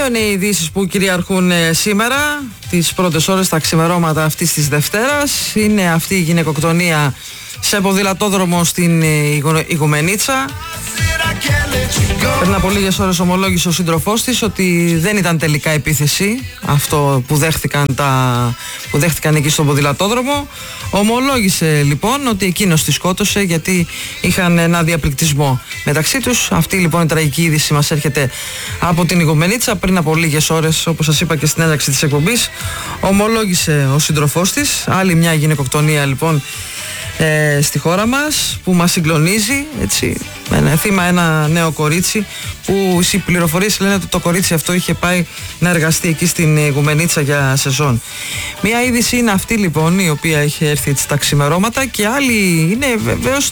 Δύο είναι οι ειδήσεις που κυριαρχούν σήμερα, τις πρώτες ώρες, τα ξημερώματα αυτής της Δευτέρας. Είναι αυτή η γυναικοκτονία σε ποδηλατόδρομο στην Ιγουμενίτσα. Πριν από λίγες ώρες ομολόγησε ο σύντροφός της ότι δεν ήταν τελικά επίθεση αυτό που δέχτηκαν εκεί στον ποδηλατόδρομο. Ομολόγησε λοιπόν ότι εκείνος τη σκότωσε γιατί είχαν ένα διαπληκτισμό μεταξύ τους. Αυτή λοιπόν η τραγική είδηση μας έρχεται από την Ιγουμενίτσα. Πριν από λίγες ώρες, όπως σας είπα και στην έναρξη της εκπομπής, ομολόγησε ο σύντροφός της. Άλλη μια γυναικοκτονία λοιπόν στη χώρα μας που μας συγκλονίζει, έτσι, με θύμα ένα νέο κορίτσι που οι πληροφορίες λένε ότι το κορίτσι αυτό είχε πάει να εργαστεί εκεί στην Ιγουμενίτσα για σεζόν. Μια είδηση είναι αυτή λοιπόν η οποία είχε έρθει έτσι τα ξημερώματα, και άλλη είναι βεβαίως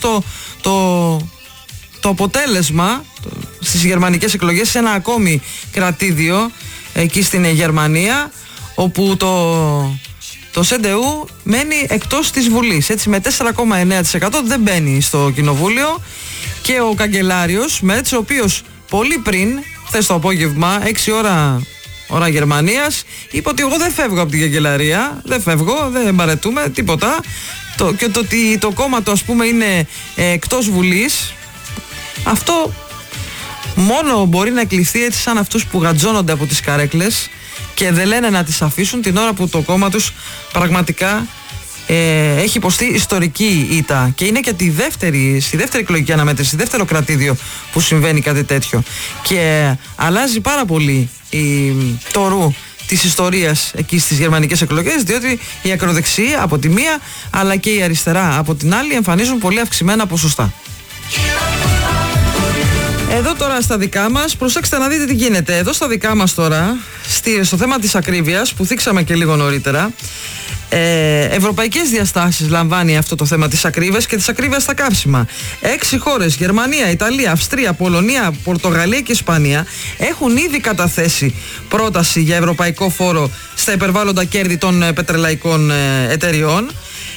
το αποτέλεσμα στις γερμανικές εκλογές σε ένα ακόμη κρατήδιο εκεί στην Γερμανία, όπου το ΣΕΝΤΕΟΥ μένει εκτός της Βουλής, έτσι, με 4,9% δεν μπαίνει στο κοινοβούλιο, και ο καγκελάριος Μέτς, ο οποίος πολύ πριν, χθες το απόγευμα, 6 ώρα Γερμανίας, είπε ότι εγώ δεν φεύγω από την καγκελαρία, δεν φεύγω, δεν παρετούμε, τίποτα, και το ότι το κόμμα του, ας πούμε, είναι εκτός Βουλής, αυτό μόνο μπορεί να εκλειφθεί έτσι σαν αυτούς που γατζώνονται από τις καρέκλες και δεν λένε να τις αφήσουν, την ώρα που το κόμμα τους πραγματικά έχει υποστεί ιστορική ήττα, και είναι και στη δεύτερη εκλογική αναμέτρηση, δεύτερο κρατήδιο που συμβαίνει κάτι τέτοιο, και αλλάζει πάρα πολύ το ρου της ιστορίας εκεί στις γερμανικές εκλογές, διότι η ακροδεξιά από τη μία αλλά και η αριστερά από την άλλη εμφανίζουν πολύ αυξημένα ποσοστά. Εδώ τώρα στα δικά μας, προσέξτε να δείτε τι γίνεται. Εδώ στα δικά μας τώρα, στο θέμα της ακρίβειας που θίξαμε και λίγο νωρίτερα, ευρωπαϊκές διαστάσεις λαμβάνει αυτό το θέμα της ακρίβειας και της ακρίβειας στα καύσιμα. 6 χώρες, Γερμανία, Ιταλία, Αυστρία, Πολωνία, Πορτογαλία και Ισπανία, έχουν ήδη καταθέσει πρόταση για ευρωπαϊκό φόρο στα υπερβάλλοντα κέρδη των πετρελαϊκών εταιριών.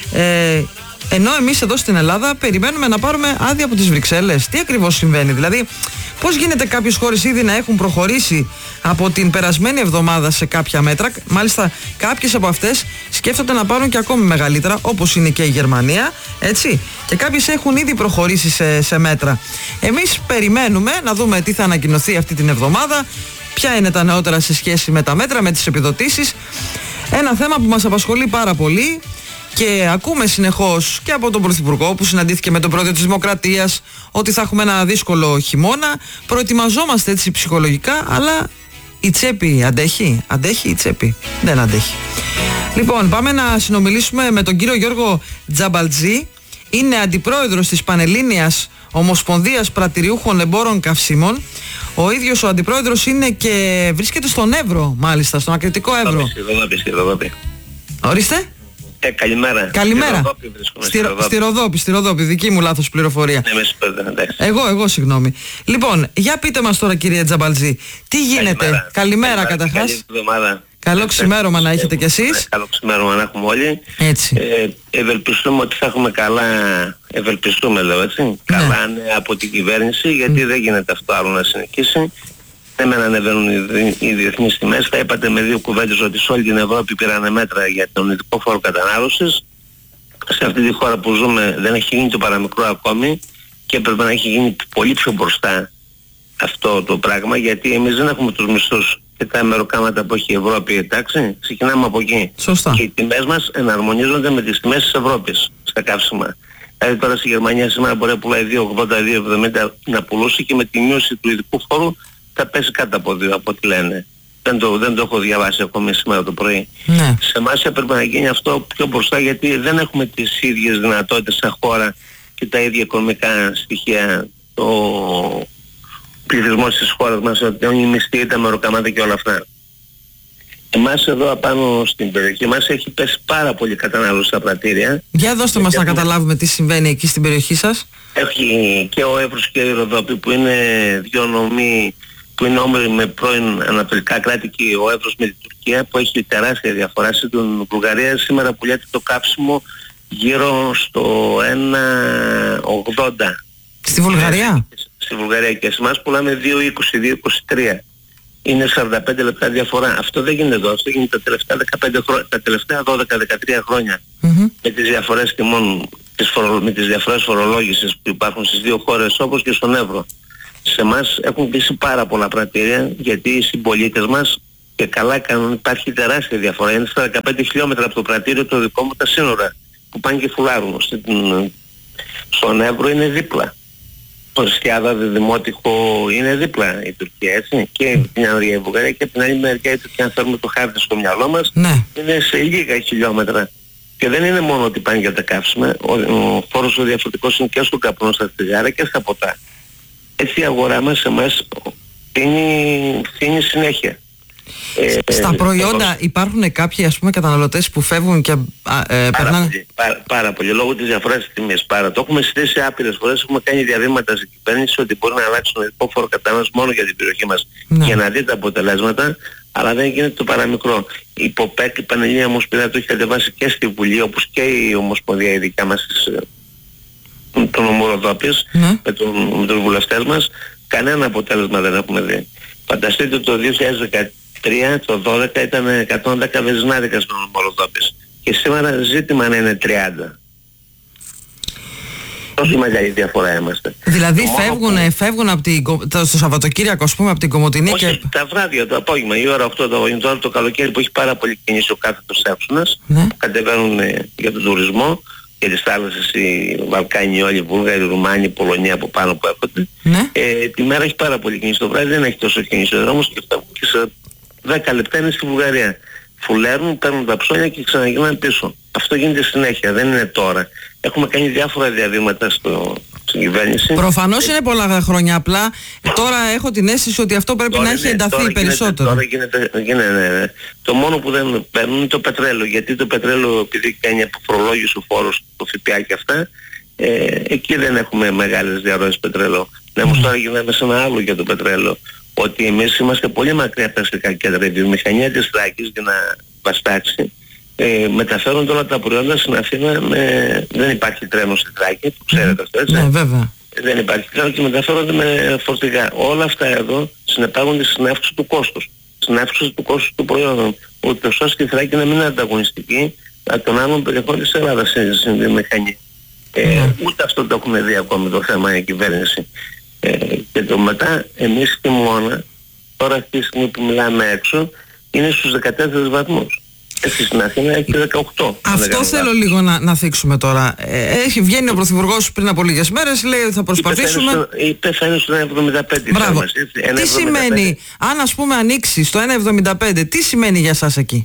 Ενώ εμείς εδώ στην Ελλάδα περιμένουμε να πάρουμε άδεια από τις Βρυξέλλες. Τι ακριβώς συμβαίνει? Δηλαδή, πώς γίνεται κάποιες χώρες ήδη να έχουν προχωρήσει από την περασμένη εβδομάδα σε κάποια μέτρα? Μάλιστα, κάποιες από αυτές σκέφτονται να πάρουν και ακόμη μεγαλύτερα, όπως είναι και η Γερμανία, έτσι. Και κάποιες έχουν ήδη προχωρήσει σε μέτρα. Εμείς περιμένουμε να δούμε τι θα ανακοινωθεί αυτή την εβδομάδα, ποια είναι τα νεότερα σε σχέση με τα μέτρα, με τις επιδοτήσεις. Ένα θέμα που μας απασχολεί πάρα πολύ. Και ακούμε συνεχώς και από τον Πρωθυπουργό που συναντήθηκε με τον Πρόεδρο της Δημοκρατίας ότι θα έχουμε ένα δύσκολο χειμώνα. Προετοιμαζόμαστε έτσι ψυχολογικά, αλλά η τσέπη αντέχει η τσέπη? Δεν αντέχει. Λοιπόν, πάμε να συνομιλήσουμε με τον κύριο Γιώργο Τζαμπαλτζή. Είναι αντιπρόεδρος της Πανελλήνιας Ομοσπονδίας Πρατηριούχων Εμπόρων Καυσίμων. Ο ίδιος ο αντιπρόεδρος είναι και βρίσκεται στον Εύρο, μάλιστα, στον ακριτικό Εύρο. Ορίστε. Καλημέρα. Καλημέρα. Στη Ροδόπη, δική μου λάθος πληροφορία. Εγώ, συγγνώμη. Λοιπόν, για πείτε μας τώρα, κύριε Τζαμπαλτζή, τι γίνεται? Καλημέρα καταρχάς. Καλό ξημέρωμα να έχετε κι εσείς. Καλό ξημέρωμα να έχουμε όλοι. Έτσι. Ευελπιστούμε ότι θα έχουμε καλά, λέω έτσι, καλά από την κυβέρνηση, γιατί δεν γίνεται αυτό άλλο να συνεχίσει. Δεν ανεβαίνουν οι διεθνείς τιμές. Θα είπατε με 2 κουβέντες ότι σε όλη την Ευρώπη πήραν μέτρα για τον ειδικό φόρο κατανάλωσης. Σε αυτή τη χώρα που ζούμε δεν έχει γίνει το παραμικρό ακόμη, και έπρεπε να έχει γίνει πολύ πιο μπροστά αυτό το πράγμα, γιατί εμείς δεν έχουμε τους μισθούς και τα μεροκάματα που έχει η Ευρώπη, εντάξει. Ξεκινάμε από εκεί. Σωστά. Και οι τιμές μας εναρμονίζονται με τις τιμές της Ευρώπης στα καύσιμα. Δηλαδή τώρα στη Γερμανία σήμερα μπορεί να πουλάει 2,80-2,70 να πουλούσε, και με τη μείωση του ειδικού φόρου θα πέσει κάτω από 2 από ό,τι λένε. Δεν το έχω διαβάσει ακόμη σήμερα το πρωί. Ναι. Σε εμάς έπρεπε να γίνει αυτό πιο μπροστά, γιατί δεν έχουμε τις ίδιες δυνατότητες σαν χώρα και τα ίδια οικονομικά στοιχεία. Ο πληθυσμός της χώρας μας, οι μισθοί, τα μεροκαμάτα και όλα αυτά. Εμάς εδώ απάνω στην περιοχή μας έχει πέσει πάρα πολύ κατανάλωση στα πρατήρια. Για δώστε μας να καταλάβουμε τι συμβαίνει εκεί στην περιοχή σας. Έχει και ο Εύρος και η Ροδόπη, που είναι 2 νομοί που είναι όμοιροι με πρώην ανατολικά κράτη, και ο Εύρος με την Τουρκία, που έχει τεράστια διαφορά. Στην Βουλγαρία σήμερα πουλιάται το κάψιμο γύρω στο 1,80. Στη Βουλγαρία? Στη Βουλγαρία, και σε εμάς πουλάμε 2,20-2,23. είναι 45 λεπτά διαφορά. Αυτό δεν γίνεται εδώ. Αυτό γίνεται τα τελευταία 12-13 χρόνια με τις διαφορές τιμών, με τις διαφορές φορολόγησης που υπάρχουν στις δύο χώρες όπως και στον Εύρο. Σε εμάς έχουν κλείσει πάρα πολλά πρατήρια γιατί οι συμπολίτες μας και καλά κάνουν, υπάρχει τεράστια διαφορά. Είναι στα 15 χιλιόμετρα από το πρατήριο το δικό μου τα σύνορα που πάνε και φουλάρουν. Στον Εύρο είναι δίπλα. Το Σκιάδα Δημότυχο είναι δίπλα η Τουρκία, έτσι. Και την Ανδρία η Βουλγαρία και από την άλλη μεριά η Τουρκία, αν θέλουμε το χάρτη στο μυαλό μας, είναι σε λίγα χιλιόμετρα. Και δεν είναι μόνο ότι πάνε για τα καύσιμα, ο φόρος ο διαφορετικός είναι και στον καπνό, στα τσιγάρα και στα ποτά. Έτσι η αγορά μας εμάς φθήνει συνέχεια. Στα προϊόντα υπάρχουν κάποιοι ας πούμε καταναλωτές που φεύγουν και περνάνε... Πάρα πολύ, λόγω της διαφοράς της τιμής. Το έχουμε συζητήσει άπειρες φορές, έχουμε κάνει διαβήματα στην κυβέρνηση ότι μπορεί να αλλάξει τον ειδικό φόρο κατανάλωσης μόνο για την περιοχή μας για να δει τα αποτελέσματα, αλλά δεν γίνεται το παραμικρό. Η ΠΟΠΕΚ, η Πανελλήνια Ομοσπονδία, το έχει κατεβάσει και στη Βουλή, όπως και η Ομοσπονδία η δικιά μας των Ομοροδόπης, με τους βουλευτές μας. Κανένα αποτέλεσμα δεν έχουμε δει. Φανταστείτε το 2013, το 2012 ήταν 110 βενζινάδικα στον Ομοροδόπης και σήμερα ζήτημα να είναι 30. Τόσο μεγάλη διαφορά είμαστε. Δηλαδή φεύγουν από το Σαββατοκύριακο, ας πούμε, από την Κομοτηνή. Όχι, και τα βράδια, το απόγευμα, η ώρα 8 το απόγευμα, τώρα το καλοκαίρι που έχει πάρα πολύ κίνηση ο κάθετος έψουνας, που κατεβαίνουν για τον τουρισμό και τις θάλασσες, οι Βαλκάνοι, όλοι οι Βούλγαροι, οι Ρουμάνοι, η Πολωνία από πάνω που έρχονται. Τη μέρα έχει πάρα πολύ κίνηση, το βράδυ δεν έχει τόσο κίνηση ο δρόμος και σε 10 λεπτά είναι στη Βουλγαρία. Φουλέρνουν, παίρνουν τα ψώνια και ξαναγυρνάνε πίσω. Αυτό γίνεται συνέχεια, δεν είναι τώρα. Έχουμε κάνει διάφορα διαβήματα στην κυβέρνηση. Προφανώς είναι πολλά χρόνια, απλά τώρα έχω την αίσθηση ότι αυτό πρέπει να έχει ενταθεί περισσότερο. Τώρα γίνεται. Το μόνο που δεν παίρνουν είναι το πετρέλαιο, γιατί το πετρέλαιο, επειδή κάνει αποφορολόγηση ο φόρος, το ΦΠΑ και αυτά, εκεί δεν έχουμε μεγάλες διαρροές πετρέλαιο. Όμως τώρα γυρνάμε σε ένα άλλο για το πετρέλαιο, ότι εμείς είμαστε πολύ μακριά από τα αστικά κέντρα. Η βιομηχανία της Θράκης για να βαστάξει μεταφέρονται όλα τα προϊόντα στην Αθήνα. Δεν υπάρχει τρένο στη Θράκη, το ξέρετε αυτό, έτσι. Ναι, βέβαια. Δεν υπάρχει τρένο και μεταφέρονται με φορτηγά. Όλα αυτά εδώ συνεπάγονται στην αύξηση του κόστους. Στην αύξηση του κόστους του προϊόντων. Ούτως ώστε η Θράκη να μην είναι ανταγωνιστική των άλλων περιοχών της Ελλάδας στην βιομηχανία. Ούτε αυτό το έχουμε δει ακόμη το θέμα η κυβέρνηση. Και το μετά εμείς στη Μόνα, τώρα αυτή τη στιγμή που μιλάμε έξω, είναι στους 14 βαθμούς. Έτσι στην Αθήνα έχει 18. Αυτό θέλω λίγο να θίξουμε τώρα. Βγαίνει ο Πρωθυπουργός πριν από λίγες μέρες, λέει ότι θα προσπαθήσουμε... Είπε θα είναι στο 1,75. Μπράβο. Τι σημαίνει, αν ας πούμε ανοίξει στο 1,75, τι σημαίνει για εσάς εκεί?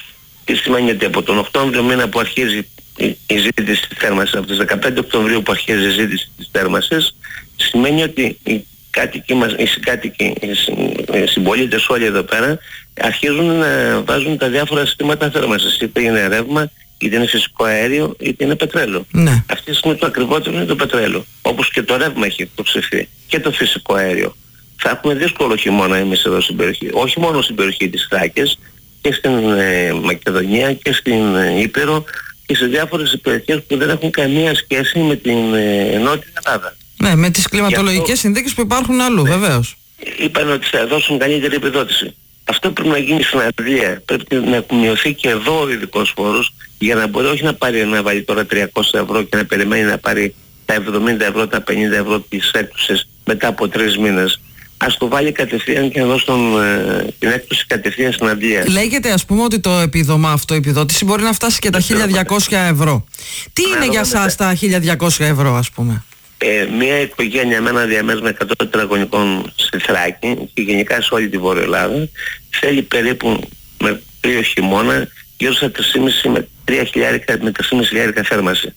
Τι σημαίνει ότι από τον Οκτώβριο μήνα που αρχίζει η ζήτηση της θέρμανσης, από τις 15 Οκτωβρίου που αρχίζει η ζήτηση της θέρμανσης, σημαίνει ότι οι κάτοικοι μας, οι συγκάτοικοι, οι συμπολίτες όλοι εδώ πέρα αρχίζουν να βάζουν τα διάφορα συστήματα θέρμανσης, είτε είναι ρεύμα, είτε είναι φυσικό αέριο, είτε είναι πετρέλαιο. Αυτή τη στιγμή το ακριβότερο είναι το πετρέλαιο, όπως και το ρεύμα έχει υποψηφθεί και το φυσικό αέριο. Θα έχουμε δύσκολο χειμώνα εμείς εδώ στην περιοχή, όχι μόνο στην περιοχή της Θράκης, και στην Μακεδονία και στην Ήπειρο και σε διάφορες περιοχές που δεν έχουν καμία σχέση με την Νότια Ελλάδα. Ναι, με τις κλιματολογικές συνθήκες που υπάρχουν αλλού, βεβαίως. Είπαν ότι θα δώσουν καλύτερη επιδότηση. Αυτό πρέπει να γίνει στην Αγγλία. Πρέπει να μειωθεί και εδώ ο ειδικός φόρος για να μπορεί όχι να βάλει τώρα 300 ευρώ και να περιμένει να πάρει τα 70 ευρώ, τα 50 ευρώ της έκπτωσης μετά από 3 μήνες. Ας το βάλει κατευθείαν και να δώσει την έκπτωση κατευθείαν στην Αγγλία. Λέγεται ας πούμε ότι το επίδομα αυτό, η επιδότηση μπορεί να φτάσει και τα 1.200 ευρώ. Τι είναι για σας τα 1.200 ευρώ ας πούμε? Μια οικογένεια με ένα διαμέρισμα 100 τετραγωνικών στη Θράκη και γενικά σε όλη τη Βόρεια Ελλάδα θέλει περίπου με 3 χειμώνα γύρω στα 3.500 με 3.500 θέρμανση.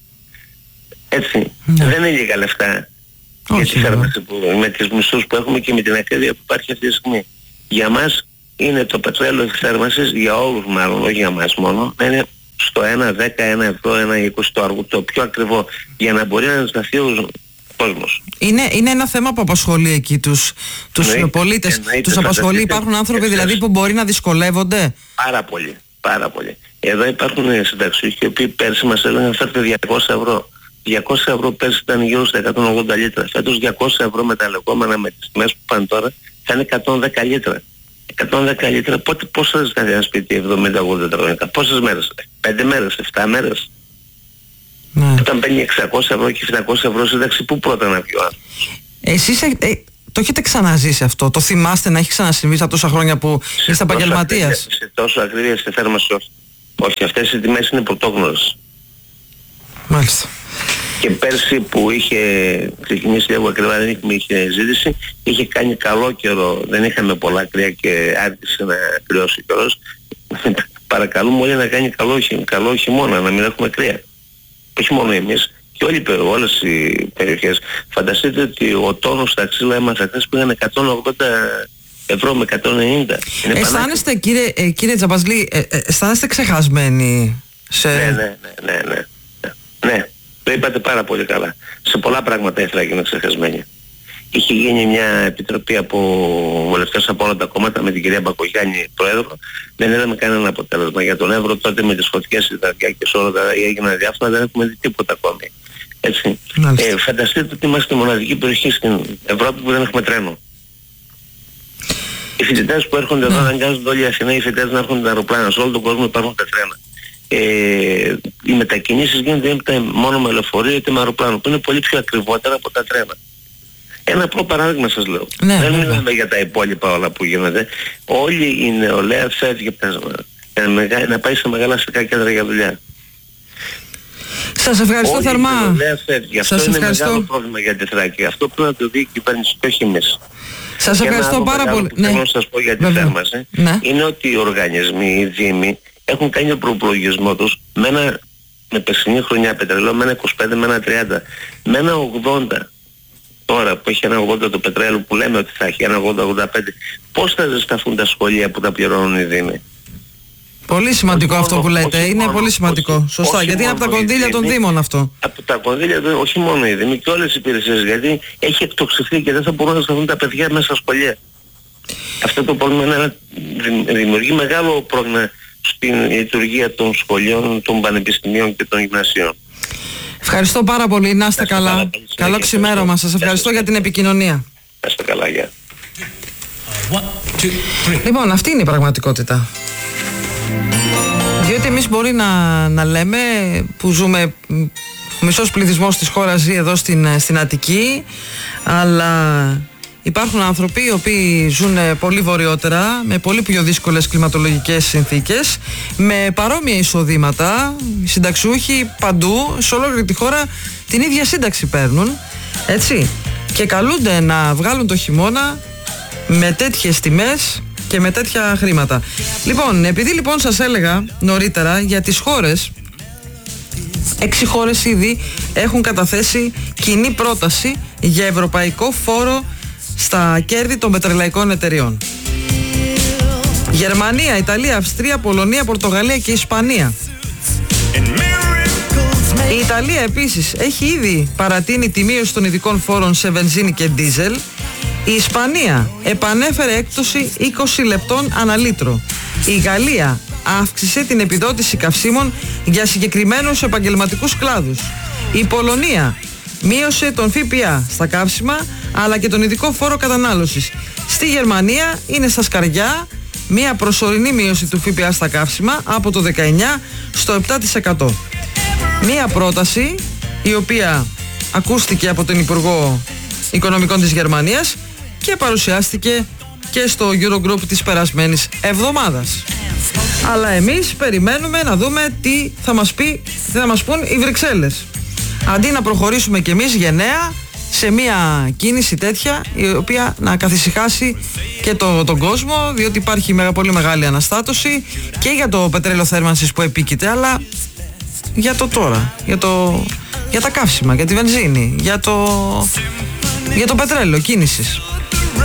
Έτσι. Δεν είναι λίγα λεφτά για τη θέρμανση με τις μισθούς που έχουμε και με την ακρίβεια που υπάρχει αυτή τη στιγμή. Για μας είναι το πετρέλαιο της θέρμανσης, για όλους μάλλον, όχι για μας μόνο, να είναι στο 1,10, 1 ευρώ, 1,20 το αργό, το πιο ακριβό, για να μπορεί να ανασταθεί ο κόσμος. Είναι ένα θέμα που απασχολεί εκεί τους πολίτες. Τους απασχολεί, υπάρχουν άνθρωποι δηλαδή που μπορεί να δυσκολεύονται. Πάρα πολύ, πάρα πολύ. Εδώ υπάρχουν συνταξιούχοι οι οποίοι πέρσι μας έλεγαν φέρτε 200 ευρώ. 200 ευρώ πέρσι ήταν γύρω στα 180 λίτρα. Φέτος 200 ευρώ με τα λεγόμενα με τις τιμές που πάνε τώρα θα είναι 110 λίτρα. 110 λίτρα, πόσα θα ζητάει ένα σπίτι 70-80 τετραγωνικά, πόσες μέρες, 5 μέρες, 7 μέρες. Ναι. Όταν παίρνει 600 ευρώ και 700 ευρώ σύνταξη, πού πρώτα να βγει ο άνθρωπος. Εσείς το έχετε ξαναζήσει αυτό, το θυμάστε να έχει ξανασυμβεί στα τόσα χρόνια που είστε επαγγελματίας? Σε τόσο ακρίβεια στη θέρμανση όχι. Όχι, αυτές οι τιμές είναι πρωτόγνωρες. Μάλιστα. Και πέρσι που είχε ξεκινήσει λίγο ακριβά, δεν είχε ζήτηση, είχε κάνει καλό καιρό, δεν είχαμε πολλά κρύα και άρχισε να κρυώσει ο καιρός. Παρακαλούμε όλοι να κάνει καλό χειμώνα, να μην έχουμε κρύα. Όχι μόνο εμείς, και όλες οι περιοχές. Φανταστείτε ότι ο τόνος στα ξύλα έμαθα χθες πήγαν 180 ευρώ με 190. Αισθάνεστε κύριε Τζαμπαζλή, αισθάνεστε ξεχασμένοι Ναι, το είπατε πάρα πολύ καλά. Σε πολλά πράγματα έφραγε ξεχασμένοι. Είχε γίνει μια επιτροπή από βουλευτές από όλα τα κόμματα με την κυρία Μπακογιάννη πρόεδρο. Δεν είδαμε κανένα αποτέλεσμα. Για τον Εύρο τότε με τις φωτιές και όλα τα έγιναν διάφορα, δεν έχουμε δει τίποτα ακόμη. Έτσι. Φανταστείτε ότι είμαστε μοναδική περιοχή στην Ευρώπη που δεν έχουμε τρένο. Οι φοιτητές που έρχονται εδώ αναγκάζονται όλοι οι Αθηναίοι φοιτητές να έρχονται τα αεροπλάνα. Σε όλο τον κόσμο υπάρχουν τα τρένα. Οι μετακινήσεις γίνονται είτε μόνο με λεωφορείο είτε με αεροπλάνο, που είναι πολύ πιο ακριβότερα από τα τρένα. Ένα απλό παράδειγμα σας λέω. Δεν μιλάμε για τα υπόλοιπα όλα που γίνονται. Όλη η νεολαία φεύγει να πάει σε μεγάλα αστικά κέντρα για δουλειά. Σας ευχαριστώ θερμά. Η νεολαία φεύγει. Αυτό είναι μεγάλο πρόβλημα για τη Θράκη. Αυτό πρέπει να το δει η κυβέρνηση και όχι εμείς. Σας ευχαριστώ πάρα πολύ. Και θέλω να σας πω για τη θέρμανση είναι ότι οι οργανισμοί, οι δήμοι έχουν κάνει τον προπολογισμό τους με περσινή χρονιά πετρελαίο με ένα 25, με ένα 30, με ένα 80. Τώρα που έχει ένα 80 το πετρέλαιο που λέμε ότι θα έχει ένα 80-85, πώς θα ζεσταθούν τα σχολεία που τα πληρώνουν οι δήμοι? Πολύ σημαντικό αυτό που λέτε, είναι πολύ σημαντικό. Σωστά, γιατί είναι από τα κονδύλια των δήμων αυτό. Από τα κονδύλια, όχι μόνο οι δήμοι και όλες οι υπηρεσίες, γιατί έχει εκτοξευθεί και δεν θα μπορούν να σταθούν τα παιδιά μέσα στα σχολεία. Αυτό το πρόβλημα δημιουργεί μεγάλο πρόβλημα στην λειτουργία των σχολείων, των πανεπιστημίων και των γυμνασίων. Ευχαριστώ πάρα πολύ, να είστε καλά. Καλό ξημέρωμα, σας ευχαριστώ για την επικοινωνία. Να είστε καλά, γεια. Λοιπόν, αυτή είναι η πραγματικότητα. Διότι εμείς μπορεί να λέμε που ζούμε, ο μισός πληθυσμός της χώρας ζει εδώ στην Αττική, αλλά υπάρχουν άνθρωποι οι οποίοι ζουν πολύ βορειότερα, με πολύ πιο δύσκολες κλιματολογικές συνθήκες, με παρόμοια εισοδήματα, συνταξιούχοι παντού, σε ολόκληρη τη χώρα την ίδια σύνταξη παίρνουν, έτσι, και καλούνται να βγάλουν το χειμώνα με τέτοιες τιμές και με τέτοια χρήματα. Λοιπόν, επειδή λοιπόν σας έλεγα νωρίτερα για τις χώρες, 6 χώρες ήδη έχουν καταθέσει κοινή πρόταση για ευρωπαϊκό φόρο στα κέρδη των πετρελαϊκών εταιριών. Γερμανία, Ιταλία, Αυστρία, Πολωνία, Πορτογαλία και Ισπανία. Η Ιταλία επίσης έχει ήδη παρατείνει τη μείωση των ειδικών φόρων σε βενζίνη και ντίζελ. Η Ισπανία επανέφερε έκπτωση 20 λεπτών ανά λίτρο. Η Γαλλία αύξησε την επιδότηση καυσίμων για συγκεκριμένους επαγγελματικούς κλάδους. Η Πολωνία μείωσε τον ΦΠΑ στα καύσιμα αλλά και τον ειδικό φόρο κατανάλωσης. Στη Γερμανία είναι στα σκαριά μια προσωρινή μείωση του ΦΠΑ στα καύσιμα από το 19% στο 7%. Μια πρόταση η οποία ακούστηκε από τον Υπουργό Οικονομικών της Γερμανίας και παρουσιάστηκε και στο Eurogroup της περασμένης εβδομάδας. Αλλά εμείς περιμένουμε να δούμε τι θα μας πούν οι Βρυξέλλες. Αντί να προχωρήσουμε κι εμείς γενναία σε μια κίνηση τέτοια η οποία να καθησυχάσει και τον κόσμο, διότι υπάρχει πολύ μεγάλη αναστάτωση και για το πετρέλαιο θέρμανσης που επίκειται, αλλά για το τώρα, για τα καύσιμα, για τη βενζίνη, για το πετρέλαιο κίνησης.